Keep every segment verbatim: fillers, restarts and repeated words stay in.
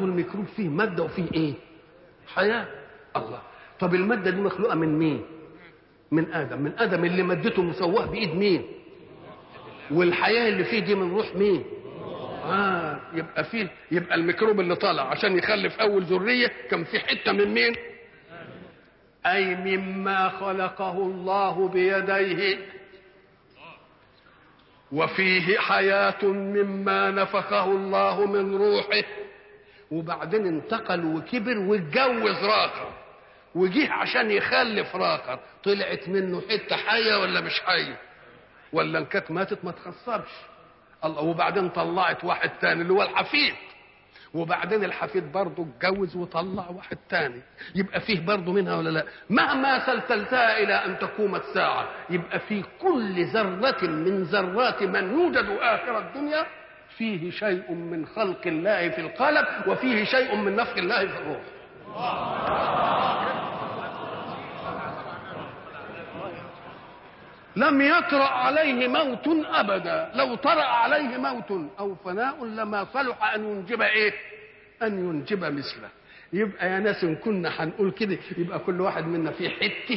برضو الميكروب فيه ماده وفيه ايه؟ حياه. الله، طب الماده دي مخلوقه من مين؟ من ادم. من ادم اللي مادته مسواه بايد مين؟ والحياه اللي فيه دي من روح مين؟ اه يبقى فيه، يبقى الميكروب اللي طالع عشان يخلف اول ذريه كان في حته من مين؟ اي مما خلقه الله بيديه، وفيه حياه مما نفخه الله من روحه، وبعدين انتقل وكبر واتجوز راخر وجيه عشان يخلف راخر، طلعت منه حته حيه ولا مش حيه؟ ولا ان كانت ماتت ما تخسرش. الله، وبعدين طلعت واحد تاني اللي هو الحفيد، وبعدين الحفيد برضه اتجوز وطلع واحد تاني، يبقى فيه برضه منها ولا لا؟ مهما سلسلتها الى ان تقوم الساعه يبقى في كل ذره من ذرات من يوجد اخر الدنيا فيه شيء من خلق الله في القالب، وفيه شيء من نفخ الله في الروح. لم يطرأ عليه موت ابدا، لو طرأ عليه موت او فناء لما صلح ان ينجب ايه؟ ان ينجب مثله. يبقى يا ناس ان كنا هنقول كده يبقى كل واحد منا في حته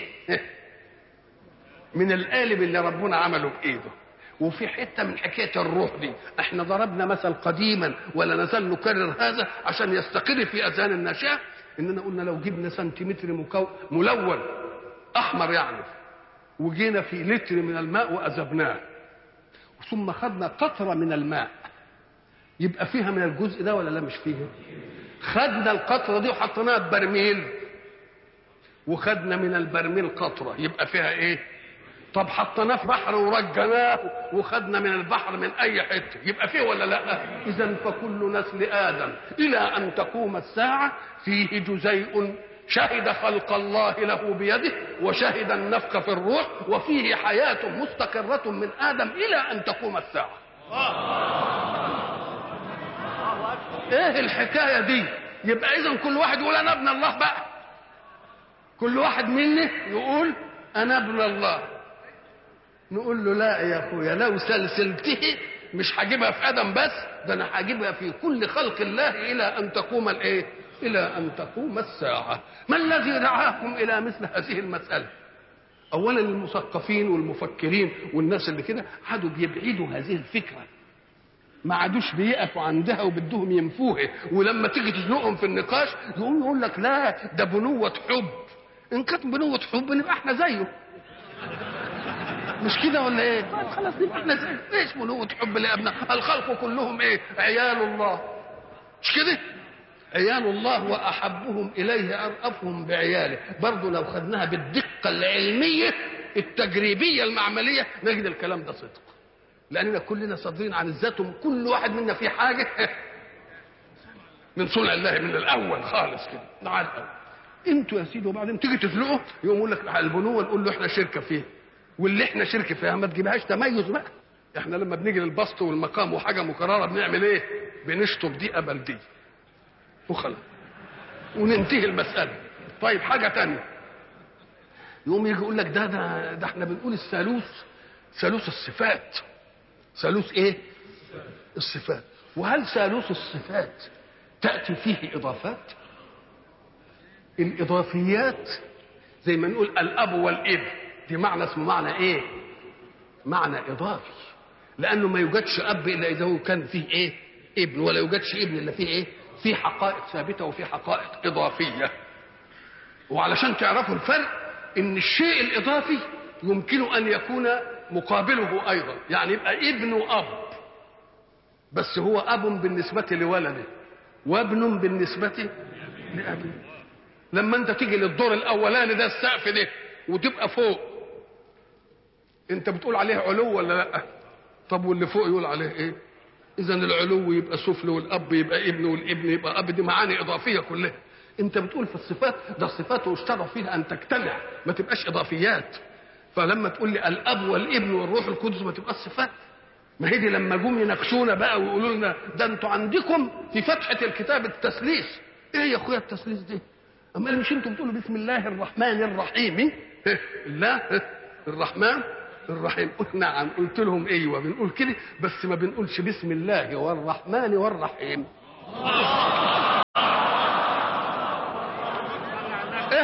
من القالب اللي ربنا عمله بايده، وفي حته من حكايه الروح دي. احنا ضربنا مثل قديما ولا نزال نكرر هذا عشان يستقر في اذهان الناشئه، اننا قلنا لو جبنا سنتيمتر مكو... ملون احمر يعني، وجينا في لتر من الماء واذبناه، ثم خدنا قطره من الماء، يبقى فيها من الجزء ده ولا لا مش فيها؟ خدنا القطره دي وحطيناها في برميل، وخدنا من البرميل قطره، يبقى فيها ايه؟ طب حطيناه في بحر ورجناه وخدنا من البحر من اي حته، يبقى فيه ولا لا؟ اذا فكل نسل ادم الى ان تقوم الساعه فيه جزيء شهد خلق الله له بيده، وشهد النفخ في الروح، وفيه حياه مستقره من ادم الى ان تقوم الساعه. ايه الحكايه دي؟ يبقى اذا كل واحد يقول انا ابن الله بقى، كل واحد مني يقول انا ابن الله. نقول له لا يا اخويا، لو سلسلته مش هجيبها في ادم بس، ده انا هجيبها في كل خلق الله الى ان تقوم الايه؟ الى ان تقوم الساعه. ما الذي دعاكم الى مثل هذه المساله؟ اولا المثقفين والمفكرين والناس اللي كده عادوا بيبعدوا هذه الفكره، ما عادوش بيقفوا عندها وبدهم ينفوها، ولما تيجي تزنقهم في النقاش يقوم يقول لك لا ده بنوه حب. ان كانت بنوه حب نبقى احنا زيه، مش كده ولا ايه؟ طيب خلاص نبقى احنا زيه. ايش بنوه حب لابناء الخلق كلهم ايه؟ عيال الله، مش كده؟ عيال الله واحبهم اليه ارأفهم بعياله. برضه لو خدناها بالدقه العلميه التجريبيه المعمليه نجد الكلام ده صدق، لاننا كلنا صادرين عن الذات، وكل واحد منا في حاجه من صنع الله من الاول خالص كده. تعال انتوا يا سيدي، وبعدين تيجي تزنقه يقوم يقول لك البنوه نقول له احنا شركه فيه، واللي احنا شركه فيها ما تجيبهاش تميز بقى. احنا لما بنيجي للبسط والمقام وحاجه مكرره بنعمل ايه؟ بنشطب دي قبل دي وخلاص وننتهي المساله. طيب حاجه تانية، يقوم يجي يقول لك ده ده ده احنا بنقول الثالوث، ثالوث الصفات. ثالوث ايه؟ الصفات. وهل ثالوث الصفات تأتي فيه إضافات؟ الإضافيات زي ما نقول الأب والابن، دي معنى اسمه معنى ايه؟ معنى إضافي، لأنه ما يوجدش أب إلا إذا هو كان فيه ايه؟ ابن، ولا يوجدش ابن إلا فيه ايه؟ فيه حقائق ثابتة وفيه حقائق إضافية. وعلشان تعرفوا الفرق، إن الشيء الإضافي يمكن أن يكون مقابله أيضا، يعني يبقى ابن وأب، بس هو أب بالنسبة لولده وابن بالنسبة لأبيه. لما أنت تيجي للدور الأولاني ده السقف ده وتبقى فوق، أنت بتقول عليه علو ولا لأ؟ طب واللي فوق يقول عليه إيه؟ إذا العلو يبقى سفل، والأب يبقى ابن، والابن يبقى أب، دي معاني إضافية كلها. أنت بتقول في الصفات ده الصفات يشترط فيها أن تجتمع، ما تبقاش إضافيات. فلما تقول لي الأب والابن والروح القدس ما تبقاش صفات. ما هي دي لما جم يناقشونا بقى ويقولوا لنا ده انتوا عندكم في فتحة الكتاب التثليث. ايه يا اخويا التثليث دي؟ اما مش انتوا بتقولوا بسم الله الرحمن الرحيم؟ الله الرحمن الرحيم. قلت نعم. قلت لهم ايوه بنقول كده، بس ما بنقولش بسم الله والرحمن والرحيم.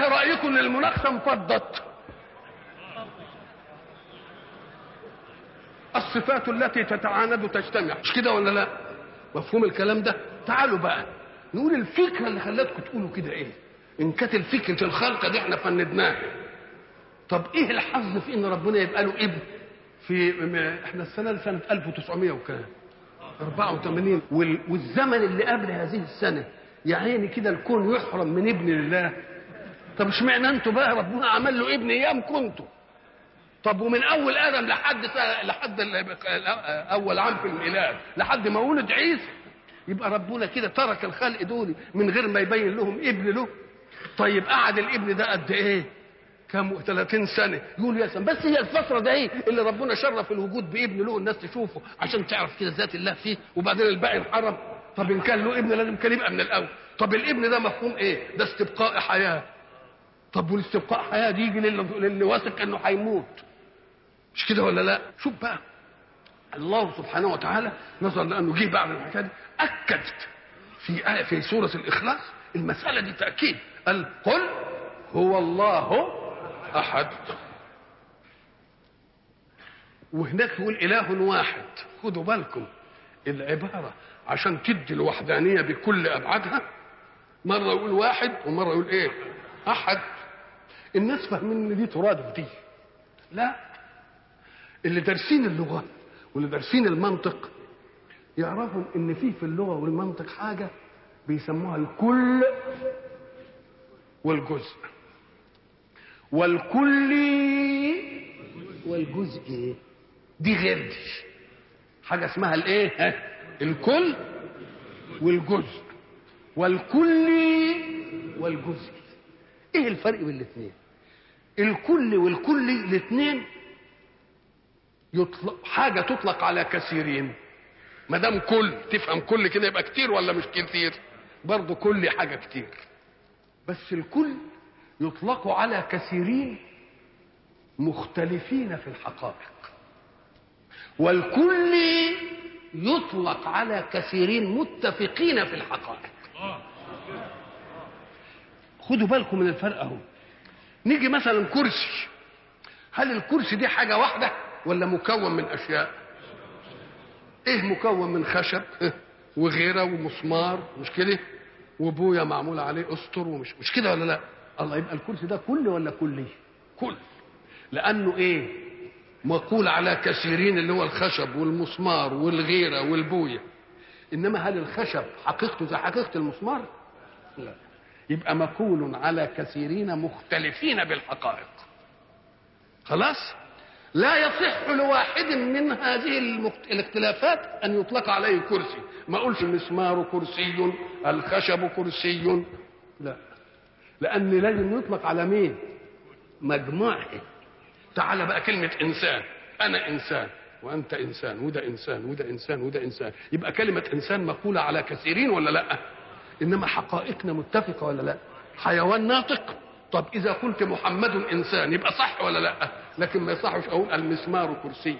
ايه رايكم ان المناقشه انفضت؟ الصفات التي تتعاند تجتمع، مش كده ولا لا؟ مفهوم الكلام ده؟ تعالوا بقى نقول الفكره اللي خلتكم تقولوا كده ايه. ان كانت الفكره الخلقه دي احنا فندناها، طب ايه الحظ في ان ربنا يبقى له ابن؟ في احنا السنه سنه ألف وتسعمائة وكام؟ أربعة وثمانين، والزمن اللي قبل هذه السنه يا عيني كده الكون يحرم من ابن لله. طب اشمعنى انتوا بقى ربنا عمل له ابن ايام كنتوا؟ طب ومن اول ادم لحد لحد اول عام في الميلاد لحد ما ولد عيسى، يبقى ربنا كده ترك الخلق دول من غير ما يبين لهم ابن له. طيب قعد الابن ده قد ايه؟ كم؟ ثلاثين سنه. يقول يا سلام، بس هي الفتره ده ايه اللي ربنا شرف الوجود بابن له الناس تشوفه عشان تعرف كده ذات الله فيه، وبعدين الباقي انحرم. طب ان كان له ابن لازم كان يبقى من الاول. طب الابن ده مفهوم ايه؟ ده استبقاء حياه. طب والاستبقاء حياه دي يجي للي واثق انه هيموت، مش كده ولا لا؟ شوف بقى الله سبحانه وتعالى نظر لانه جه بعد الحكايه دي اكد في آية في سوره الاخلاص المساله دي تاكيد. قال قل هو الله احد، وهناك يقول اله واحد. خدوا بالكم العباره عشان تدي الوحدانيه بكل ابعادها، مره يقول واحد ومره يقول ايه؟ احد. الناس فاهمين ان دي ترادف دي، لا. اللي دارسين اللغه واللي دارسين المنطق يعرفوا ان في في اللغه والمنطق حاجه بيسموها الكل والجزء. والكلي والجزء دي غير دي. حاجه اسمها الايه؟ الكل والجزء. والكلي والجزء، ايه الفرق بين الاثنين؟ الكل والكلي الاثنين يطلق حاجه تطلق على كثيرين. ما دام كل تفهم كل كده يبقى كتير ولا مش كتير؟ برضه كل حاجه كتير. بس الكل يطلق على كثيرين مختلفين في الحقائق، والكل يطلق على كثيرين متفقين في الحقائق. خدوا بالكم من الفرق اهو. نيجي مثلا كرسي، هل الكرسي دي حاجه واحده ولا مكون من اشياء؟ ايه مكون من خشب وغيره ومسمار، مش كده؟ وبويا معمول عليه اسطر ومش مش كده ولا لا؟ الله، يبقى الكرسي ده كل ولا كلي؟ كل، لانه ايه؟ مقول على كثيرين اللي هو الخشب والمسمار والغيره والبويا. انما هل الخشب حقيقته زي حقيقه المسمار؟ لا. يبقى مقول على كثيرين مختلفين بالحقائق. خلاص؟ لا يصح لواحد من هذه المخت... الاختلافات ان يطلق عليه كرسي. ما اقولش المسمار كرسي، الخشب كرسي، لا، لان لازم يطلق على مين؟ مجموعه. تعال بقى كلمه انسان، انا انسان وانت انسان وده انسان وده انسان وده انسان، يبقى كلمه انسان مقوله على كثيرين ولا لا؟ انما حقائقنا متفقه ولا لا؟ حيوان ناطق. طب اذا قلت محمد انسان يبقى صح ولا لا؟ لكن ما يصحش اقول المسمار كرسي.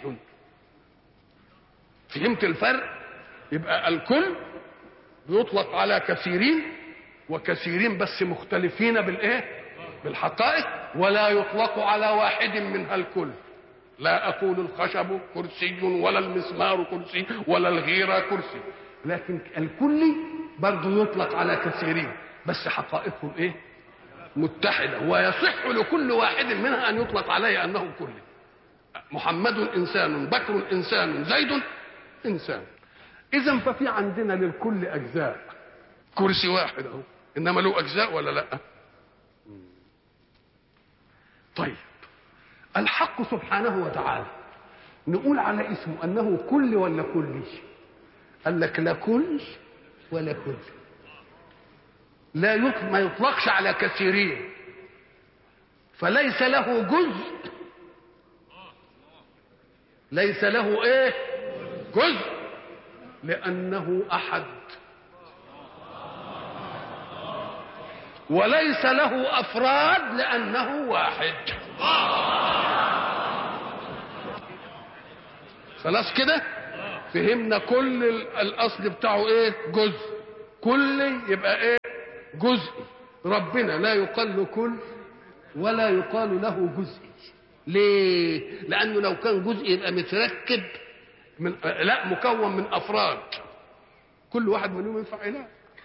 فهمت الفرق؟ يبقى الكل بيطلق على كثيرين، وكثيرين بس مختلفين بالايه؟ بالحقائق. ولا يطلق على واحد منها الكل. لا اقول الخشب كرسي ولا المسمار كرسي ولا الغيره كرسي، لكن الكل برضه يطلق على كثيرين بس حقائقهم ايه؟ متحده. ويصح لكل واحد منها ان يطلق عليه انه كل. محمد انسان، بكر انسان، زيد انسان. اذا ففي عندنا للكل اجزاء. كرسي واحد اهو، انما له اجزاء ولا لا؟ طيب الحق سبحانه وتعالى نقول على اسمه انه كل ولا كلي؟ قال لك لا كل ولا كل. لا يطلق، ما يطلقش على كثيرين، فليس له جزء، ليس له ايه؟ جزء، لانه احد. وليس له افراد لانه واحد. خلاص كده فهمنا كل الاصل بتاعه ايه؟ جزء. كل يبقى ايه؟ جزء. ربنا لا يقال له كل ولا يقال له جزئي. ليه؟ لانه لو كان جزئي يبقى متركب من لا مكون من افراد كل واحد منهم ينفع اله.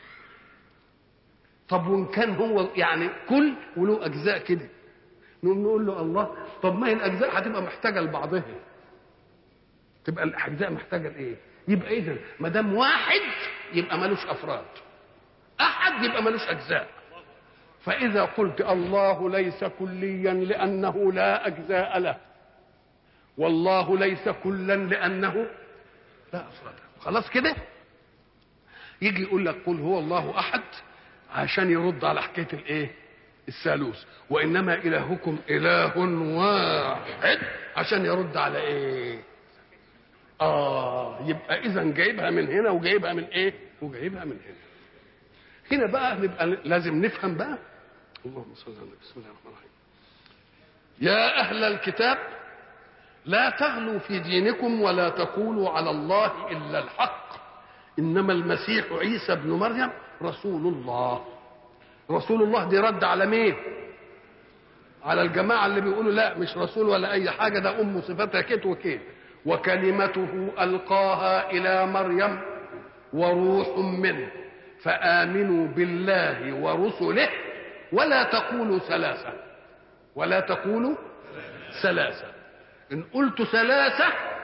طب وان كان هو يعني كل وله اجزاء كده نقوم نقول له الله طب ما هي الاجزاء هتبقى محتاجه لبعضها، تبقى الاجزاء محتاجه لايه؟ يبقى اذا ما دام واحد يبقى ملوش افراد، احد يبقى ملوش اجزاء. فاذا قلت الله ليس كليا لانه لا اجزاء له، والله ليس كلا لانه لا افراد، خلاص كده. يجي يقول لك قل هو الله احد عشان يرد على حكايه الايه؟ الثالوث. وانما الهكم اله واحد عشان يرد على ايه؟ اه يبقى اذا جايبها من هنا وجايبها من ايه؟ وجايبها من هنا. هنا بقى نبقى لازم نفهم بقى. اللهم صل على النبي. بسم الله الرحمن الرحيم. يا اهل الكتاب لا تغلوا في دينكم ولا تقولوا على الله الا الحق، انما المسيح عيسى ابن مريم رسول الله. رسول الله دي رد على مين؟ على الجماعه اللي بيقولوا لا مش رسول ولا اي حاجه، ده ام صفتها كت وكت. وكلمته القاها الى مريم وروح منه فامنوا بالله ورسله ولا تقولوا ثلاثه، ولا تقولوا ثلاثه. ان قلت ثلاثه